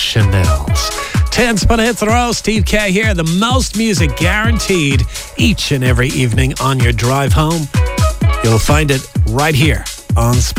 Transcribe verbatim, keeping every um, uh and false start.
Chanel's. ten spin hits in a row. Steve K here. The most music guaranteed each and every evening on your drive home. You'll find it right here on Spin.